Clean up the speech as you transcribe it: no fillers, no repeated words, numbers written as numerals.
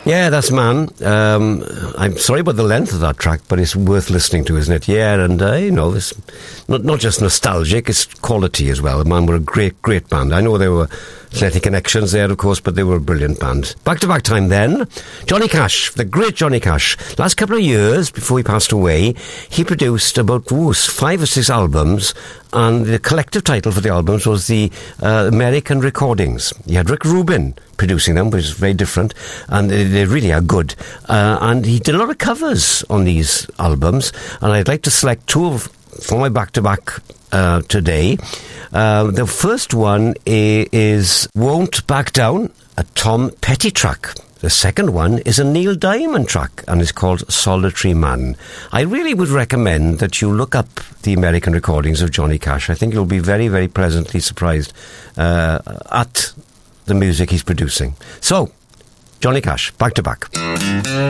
Yeah, that's Man. I'm sorry about the length of that track, but it's worth listening to, isn't it? Yeah, and, it's not just nostalgic, it's quality as well. Man were a great, great band. I know there were athletic connections there, of course, but they were a brilliant band. Back-to-back time then. Johnny Cash, the great Johnny Cash. Last couple of years, before he passed away, he produced about 5 or 6 albums, and the collective title for the albums was the American Recordings. He had Rick Rubin producing them, which is very different, and they really are good. And he did a lot of covers on these albums, and I'd like to select 2 for my back-to-back today. The first one is Won't Back Down, a Tom Petty track. The second one is a Neil Diamond track, and it's called Solitary Man. I really would recommend that you look up the American Recordings of Johnny Cash. I think you'll be very, very pleasantly surprised at the music he's producing. So, Johnny Cash, back to back.